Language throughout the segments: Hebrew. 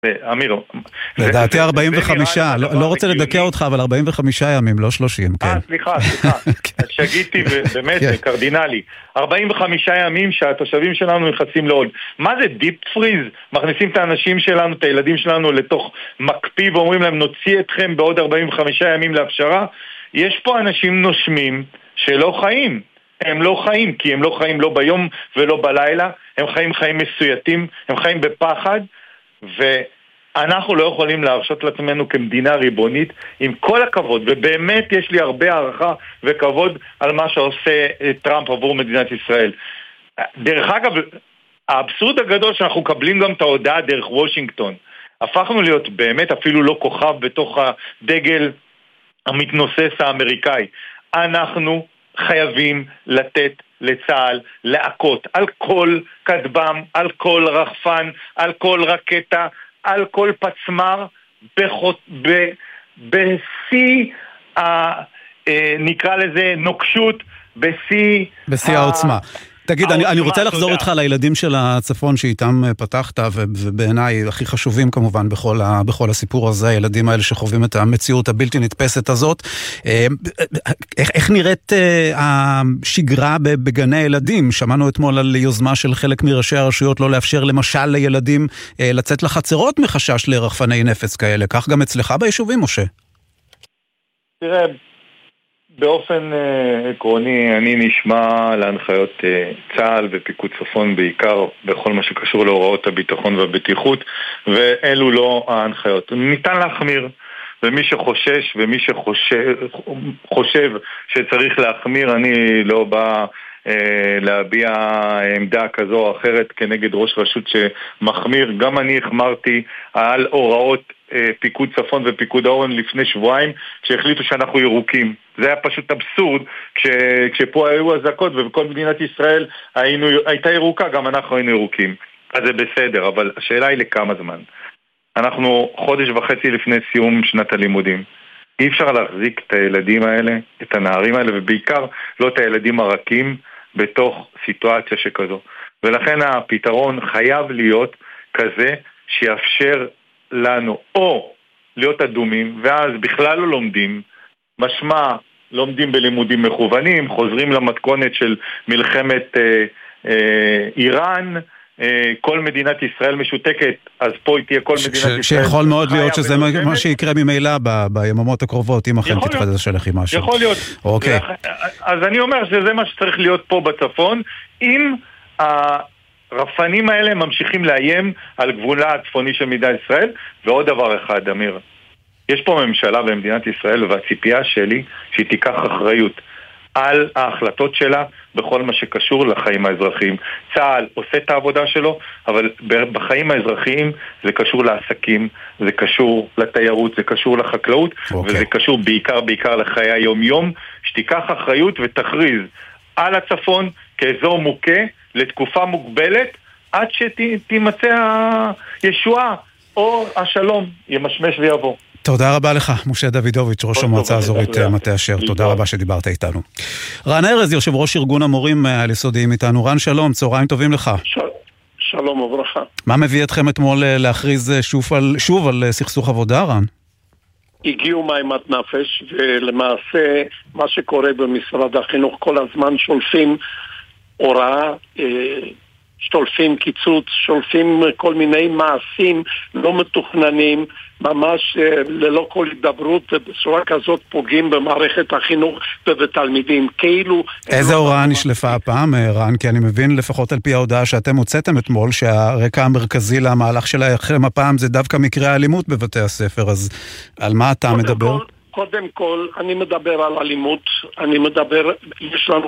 אמיר, לדעתי 45, לא רוצה לדכא אותך, אבל 45 ימים, לא 30, כן. סליחה, שגיתי באמת, קרדינלי. 45 ימים שהתושבים שלנו נכנסים לעוד. מה זה דיפ פריז? מכניסים את האנשים שלנו, את הילדים שלנו לתוך מקפיא ואומרים להם נוציא אתכם בעוד 45 ימים להפשרה. יש פה אנשים נושמים שלא חיים. הם לא חיים, כי הם לא חיים לא ביום ולא בלילה. הם חיים מסויטים, הם חיים בפחד. ואנחנו לא יכולים להרשות לעצמנו כמדינה ריבונית, עם כל הכבוד, ובאמת יש לי הרבה הערכה וכבוד על מה שעושה טראמפ עבור מדינת ישראל. דרך אגב, האבסורד הגדול שאנחנו מקבלים גם את ההודעה דרך וושינגטון. הפכנו להיות באמת אפילו לא כוכב בתוך הדגל המתנוסס האמריקאי. אנחנו חייבים לתת לצה"ל להכות על כל כדבם, על כל רחפן, על כל רקטה, על כל פצמר, בשיא, נקרא לזה נוקשות, בשיא העוצמה. תגיד, אני רוצה לחזור איתך לילדים של הצפון שאיתם פתחת, ובעיניי הכי חשובים כמובן בכל הסיפור הזה, הילדים האלה שחווים את המציאות הבלתי נתפסת הזאת. איך נראית השגרה בגני הילדים? שמענו אתמול על יוזמה של חלק מראשי הרשויות לא לאפשר למשל לילדים לצאת לחצרות מחשש לרחפני נפץ כאלה. כך גם אצלך ביישובים, משה? תראה, באופן עקרוני אני נשמע להנחיות צה"ל ופיקוד צפון בעיקר בכל מה שקשור להוראות הביטחון והבטיחות, ואלו לא ההנחיות. ניתן להחמיר, ומי שחושש ומי שחושב שצריך להחמיר, אני לא בא להביע עמדה כזו או אחרת כנגד ראש רשות שמחמיר. גם אני החמרתי על הוראות פיקוד צפון ופיקוד העורן לפני שבועיים שהחליטו שאנחנו ירוקים. זה היה פשוט אבסורד כשפה היו הזקות ובכל מדינת ישראל הייתה ירוקה, גם אנחנו היינו ירוקים. אז זה בסדר, אבל השאלה היא לכמה זמן. אנחנו חודש וחצי לפני סיום שנת הלימודים. אי אפשר להחזיק את הילדים האלה, את הנערים האלה, ובעיקר לא את הילדים הרכים בתוך סיטואציה שכזו. ולכן הפתרון חייב להיות כזה שיאפשר לנו או להיות אדומים, ואז בכלל לא לומדים, משמע לומדים בלימודים מכוונים, חוזרים למתכונת של מלחמת איראן, כל מדינת ישראל משותקת, אז פה תהיה כל מדינת ישראל. שיכול מאוד להיות שזה מה שיקרה ממילא ביממות הקרובות, אם אכן תתחדש הלחימה שם. יכול להיות. אוקיי. אז אני אומר שזה מה שצריך להיות פה בצפון, אם הרפנים האלה ממשיכים לאיים על גבולה הצפוני של מדינת ישראל. ועוד דבר אחד, אמיר, יש פה ממשלה במדינת ישראל, והציפייה שלי שהיא תיקח אחריות על ההחלטות שלה בכל מה שקשור לחיים האזרחיים. צה"ל עושה את העבודה שלו, אבל בחיים האזרחיים זה קשור לעסקים, זה קשור לתיירות, זה קשור לחקלאות, וזה קשור בעיקר לחיי היום-יום, שתיקח אחריות ותכריז על הצפון כאזור מוכה לתקופה מוגבלת, עד שתימצא הישועה או השלום ימשמש ויבוא. תודה רבה לך, משה דוידוביץ', ראש המועצה האזורית מטה אשר. תודה רבה שדיברת איתנו. רן ארז, יושב ראש ארגון המורים העל-יסודיים איתנו. רן, שלום, צהריים טובים לך. שלום וברכה. מה מביא אתכם אתמול להכריז שוב על סכסוך עבודה, רן? הגיעו מאימת נפש, ולמעשה מה שקורה במשרד החינוך כל הזמן שולפים הוראה, שולפים קיצוץ, שולפים כל מיני מעשים לא מתוכננים, ממש ללא כל הידברות, ובצורה כזאת פוגעים במערכת החינוך ובתלמידים. כאילו... איזה הוראה נשלפה הפעם, רן? כי אני מבין לפחות על פי ההודעה שאתם הוצאתם אתמול, שהרקע המרכזי למהלך שלכם הפעם זה דווקא מקרי האלימות בבתי הספר, אז על מה אתה מדבר? קודם כל, אני מדבר על אלימות, יש לנו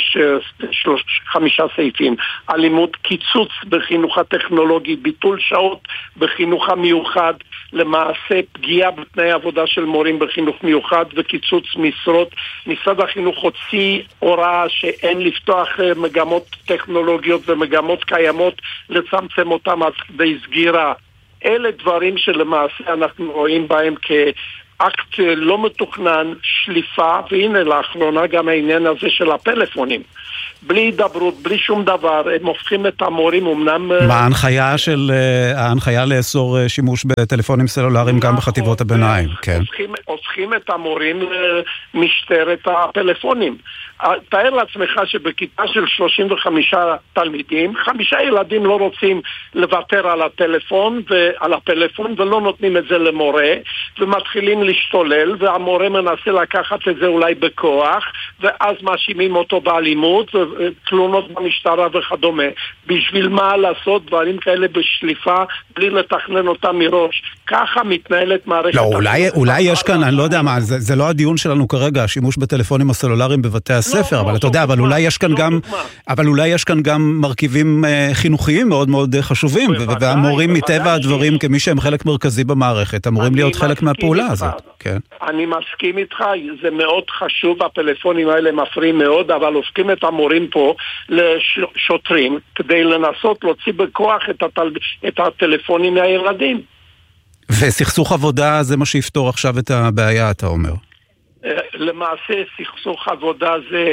5 סעיפים. אלימות, קיצוץ בחינוך הטכנולוגי, ביטול שעות בחינוך המיוחד, למעשה פגיעה בתנאי עבודה של מורים בחינוך מיוחד וקיצוץ משרות. משרד החינוך הוציא הוראה שאין לפתוח מגמות טכנולוגיות ומגמות קיימות, לצמצם אותם עד כדי סגירה. אלה דברים שלמעשה אנחנו רואים בהם אקט לא מתוכנן, שליפה, והנה לאחרונה גם העניין הזה של הפלאפונים. בלי הידברות, בלי שום דבר, הם הופכים את המורים אמנם... מה ההנחיה לאסור שימוש בטלפונים סלולריים גם בחטיבות הביניים, כן. הופכים את המורים למשטרת הפלאפונים. תאר לעצמך שבכיתה של 35 תלמידים, 5 ילדים לא רוצים לוותר על הפלאפון ולא נותנים את זה למורה, ומתחילים להשתולל, והמורה מנסה לקחת את זה אולי בכוח, ואז מאשימים אותו באלימות, ותלונות במשטרה וכדומה. בשביל מה לעשות דברים כאלה בשליפה, בלי לתכנן אותם מראש? ככה מתנהלת מערכת... לא, אולי יש כאן, אני לא יודע מה, זה לא הדיון שלנו כרגע, השימוש בטלפונים הסלולריים בבתי הספר, אבל אתה יודע, אבל אולי יש כאן גם מרכיבים חינוכיים מאוד מאוד חשובים, והמורים מטבע הדברים, כמי שהם חלק מרכזי במערכת, אמורים להיות חלק מהפעולה הזאת. אני מסכים איתך, זה מאוד חשוב, הפלאפונים האלה מפריעים מאוד, אבל הופכים את המורים פה לשוטרים, כדי לנסות להוציא בכוח את הטלפונים מהילדים. וסכסוך עבודה זה מה שיפתור עכשיו את הבעיה, אתה אומר? למעשה סכסוך עבודה זה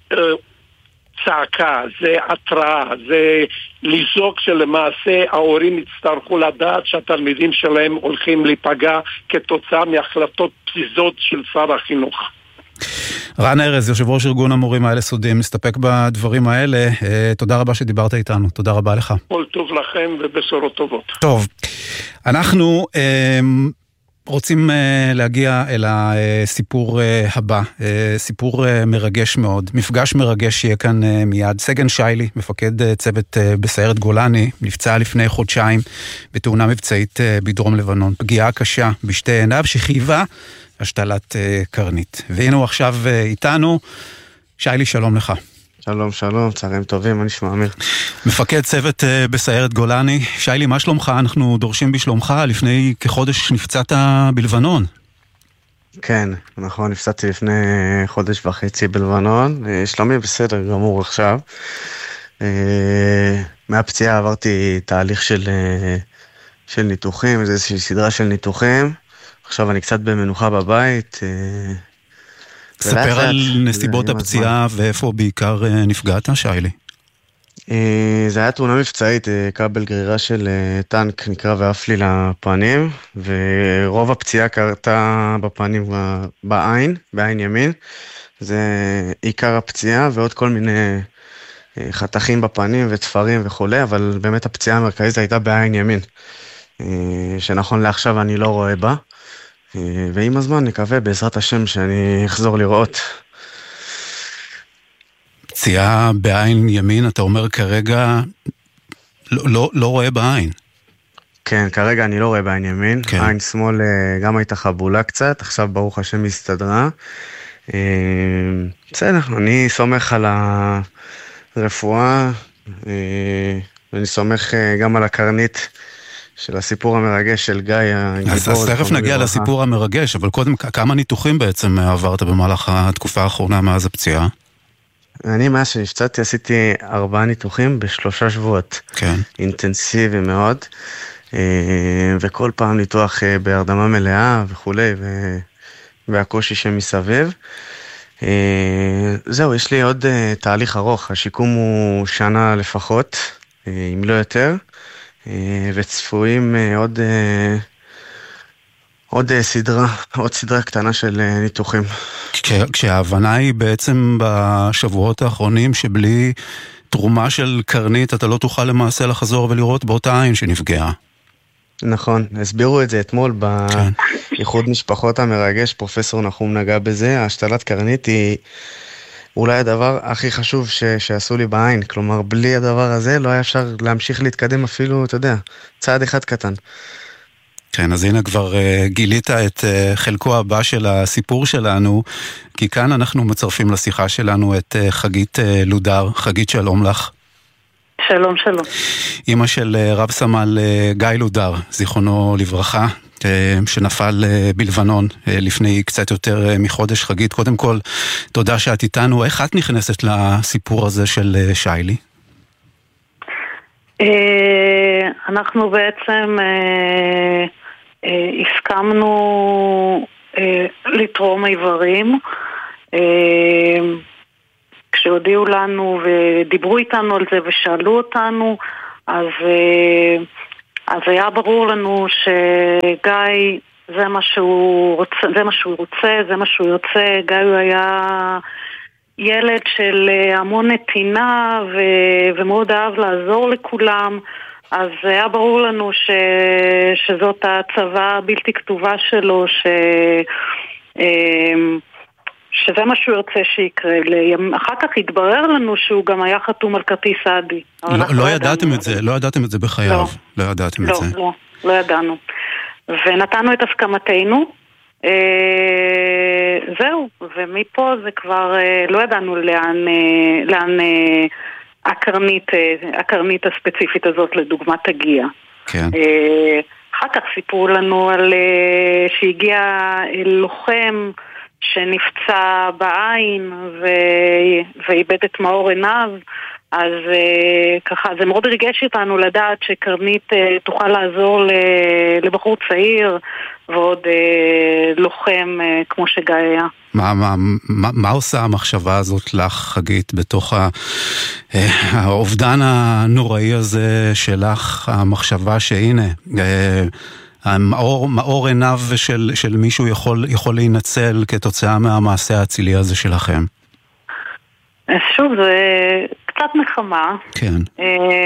צעקה, זה התראה, זה לזעוק שלמעשה ההורים יצטרכו לדעת שהתלמידים שלהם הולכים להיפגע כתוצאה מהחלטות פזיזות של שר החינוך. רן ארז, יושב ראש ארגון המורים האלה סודים, מסתפק בדברים האלה. תודה רבה שדיברת איתנו, תודה רבה לך. כל טוב לכם ובשורות טובות. טוב, אנחנו רוצים להגיע אל הסיפור הבא, סיפור מרגש מאוד, מפגש מרגש שיהיה כאן מיד. סגן שיילי, מפקד צוות בסיירת גולני, נפצע לפני חודשיים בתאונה מבצעית בדרום לבנון, פגיעה קשה בשתי עיניו שחייבה השתלת קרנית. והנה הוא עכשיו איתנו. שיילי, שלום לך. שלום, שלום, צהריים טובים, מה נשמע אמיר? מפקד צוות בסיירת גולני. שיילי, מה שלומך? אנחנו דורשים בשלומך. לפני כחודש נפצעת בלבנון. כן, נכון, נפצעתי לפני חודש וחצי בלבנון. שלומי בסדר גמור עכשיו. מהפציעה עברתי תהליך של ניתוחים, זה איזושהי סדרה של ניתוחים. עכשיו אני קצת במנוחה בבית. ספר על נסיבות הפציעה ואיפה בעיקר נפגעת, שיילי. זה היה תאונה מבצעית, כבל גרירה של טנק נקרא ואף לי לפנים, ורוב הפציעה קרתה בפנים, בעין ימין. זה עיקר הפציעה ועוד כל מיני חתכים בפנים ותפרים וכולי, אבל באמת הפציעה המרכזית הייתה בעין ימין, שנכון לעכשיו אני לא רואה בה. ועם הזמן נקווה בעזרת השם שאני אחזור לראות. פציעה בעין ימין, אתה אומר כרגע לא רואה בעין. כן, כרגע אני לא רואה בעין ימין. כן. עין שמאל גם הייתה חבולה קצת, עכשיו ברוך השם הסתדרה. בסדר, אני סומך על הרפואה, ואני סומך גם על הקרנית של הסיפור המרגש של גיא הגיבור. אז תכף נגיע לסיפור המרגש, אבל קודם, כמה ניתוחים בעצם עברת במהלך התקופה האחרונה מאז הפציעה? אני מאז שנפצעתי עשיתי 4 ניתוחים ב3 שבועות. כן. אינטנסיבי מאוד, וכל פעם ניתוח בהרדמה מלאה וכולי, והקושי שמסביב. זהו, יש לי עוד תהליך ארוך, השיקום הוא שנה לפחות, אם לא יותר. וצפויים עוד סדרה קטנה של ניתוחים. כשההבנה היא בעצם בשבועות האחרונים שבלי תרומה של קרנית אתה לא תוכל למעשה לחזור ולראות באותה עין שנפגעה. נכון, הסבירו את זה אתמול באיחוד משפחות המרגש, פרופסור נחום נגע בזה. השתלת קרנית היא אולי הדבר הכי חשוב שעשו לי בעין, כלומר בלי הדבר הזה לא היה אפשר להמשיך להתקדם אפילו, אתה יודע, צעד אחד קטן. כן, אז הנה כבר גילית את חלקו הבא של הסיפור שלנו, כי כאן אנחנו מצרפים לשיחה שלנו את חגית לודר. חגית, שלום לך. שלום, שלום. אמא של רב סמל גיא לודר, זיכרונו לברכה, שנפל בלבנון לפני קצת יותר מחודש. חגית, קודם כל, תודה שאת איתנו. איך את נכנסת לסיפור הזה של שיילי? אנחנו בעצם הסכמנו טרום איברים. כשהודיעו לנו ודיברו איתנו על זה ושאלו אותנו, אז היה ברור לנו שגיא זה מה שהוא רוצה, זה מה שהוא יוצא. גיא הוא היה ילד של המון נתינה ומאוד אהב לעזור לכולם, אז היה ברור לנו שזאת הצבא הבלתי כתובה שלו, שזה מה שהוא יוצא שיקרה. אחר כך התברר לנו שהוא גם היה חתום על כרטיס אדי. לא ידעתם את זה, לא ידעתם את זה בחייו. לא ידעתם את זה. לא ידענו. ונתנו את הסכמתנו. זהו, ומפה זה כבר לא ידענו לאן הקרנית הספציפית הזאת לדוגמה תגיע. כן. אחר כך סיפרו לנו על שהגיע לוחם שנפצע בעין ואיבד את מאור עיניו, אז ככה זה מאוד ריגש אותנו לדעת שקרנית תוכל לעזור לבחור צעיר ועוד לוחם כמו שגיא היה. מה עושה המחשבה הזאת לך, חגית, בתוך האובדן הנוראי הזה שלך, המחשבה שהנה מאור עיניו של מישהו יכול להינצל כתוצאה מהמעשה האצילי הזה שלכם? שוב, זה קצת נחמה. כן.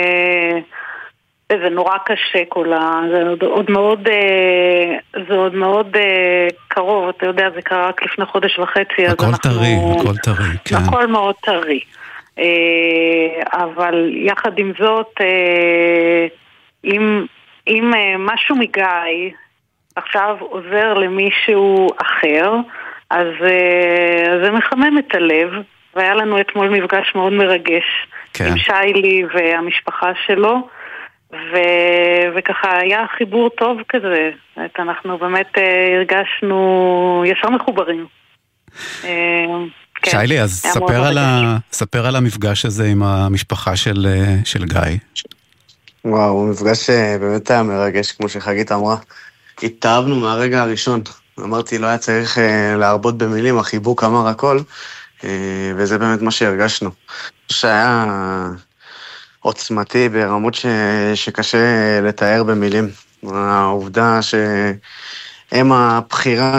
זה נורא קשה זה עוד מאוד קרוב, אתה יודע, זה קרה רק לפני חודש וחצי. הכל טרי, כן. הכל מאוד טרי. אבל יחד עם זאת, אם משהו מגיא עכשיו עוזר למישהו אחר, אז זה מחמם את הלב, והיה לנו אתמול מפגש מאוד מרגש, כן. עם שיילי והמשפחה שלו, וככה היה חיבור טוב כזה. אנחנו באמת הרגשנו ישר מחוברים. שיילי, אז ספר על המפגש הזה עם המשפחה של גיא. וואו, מפגש באמת היה מרגש, כמו שחגית אמרה. התאהבנו מהרגע הראשון. אמרתי, לא היה צריך להרבות במילים, החיבוק אמר הכל, וזה באמת מה שהרגשנו. שהיה עוצמתי ברמות שקשה לתאר במילים. העובדה שהם הבחירה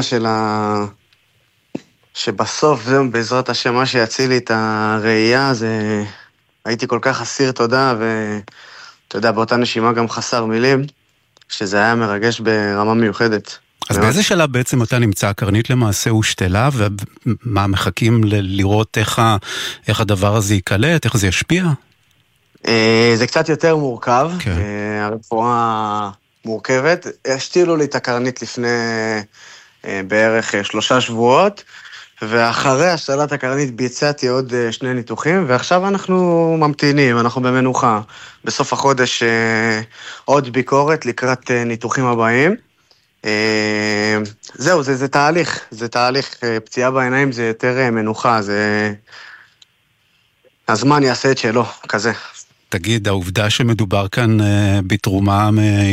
שבסוף זה בעזרת השם מה שיציל לי את הראייה, זה הייתי כל כך אסיר תודה, ואתה יודע, באותה נשימה גם חסר מילים, שזה היה מרגש ברמה מיוחדת. אז באיזה שלב בעצם אתה נמצא? קרנית למעשה הושתלה, ומה מחכים לראות איך הדבר הזה יקלט, איך זה ישפיע? זה קצת יותר מורכב, הרפואה מורכבת. השתילו לי את הקרנית לפני בערך 3 שבועות, ואחרי השתלת הקרנית ביצעתי עוד 2 ניתוחים, ועכשיו אנחנו ממתינים, אנחנו במנוחה. בסוף החודש עוד ביקורת לקראת ניתוחים הבאים. זהו, זה תהליך, פציעה בעיניים זה יותר מנוחה, הזמן יעשה את שלו, כזה. תגיד, העובדה שמדובר כאן בתרומה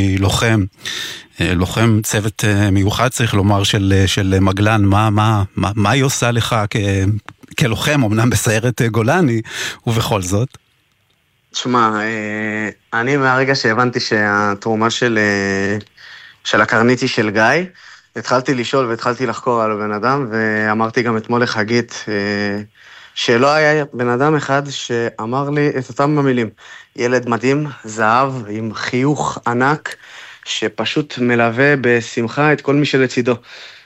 לוחם צוות מיוחד, צריך לומר, של מגלן, מה היא עושה לך כלוחם, אמנם בסיירת גולני, ובכל זאת? תשמע, אני מהרגע שהבנתי שהתרומה של הקרנית היא של גיא, התחלתי לשאול והתחלתי לחקור על הבן אדם, ואמרתי גם אתמול לחגית, שלא היה בן אדם אחד שאמר לי את אותם המילים. ילד מדהים, זהב, עם חיוך ענק, שפשוט מלווה בשמחה את כל מי שלצידו.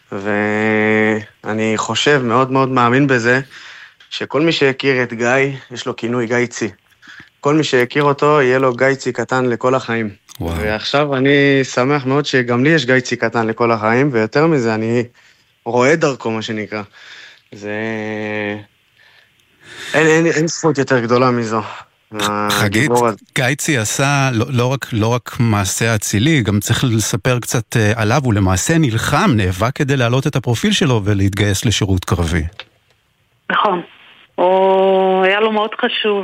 ואני חושב, מאוד מאוד מאמין בזה, שכל מי שהכיר את גיא, יש לו כינוי גיא צי. כל מי שהכיר אותו, יהיה לו גיא צי קטן לכל החיים. וואו. ועכשיו אני שמח מאוד שגם לי יש גיא צי קטן לכל החיים, ויותר מזה, אני רואה דרכו, מה שנקרא. זה... אין זכות יותר גדולה מזו. חגית, גייצי עשה לא רק מעשה אצילי, גם צריך לספר קצת עליו, הוא למעשה נאבק כדי להעלות את הפרופיל שלו ולהתגייס לשירות קרבי. נכון, היה לו מאוד חשוב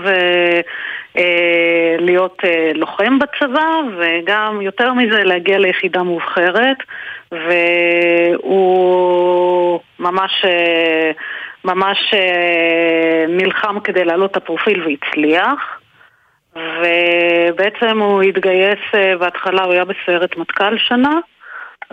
להיות לוחם בצבא, וגם יותר מזה להגיע ליחידה מובחרת, והוא ממש נלחם כדי לעלות את הפרופיל והצליח, ובעצם הוא התגייס בהתחלה, הוא היה בסיירת מטכ"ל שנה,